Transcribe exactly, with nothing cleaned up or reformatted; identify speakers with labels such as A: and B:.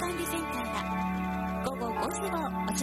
A: 管理センターは午後ごじを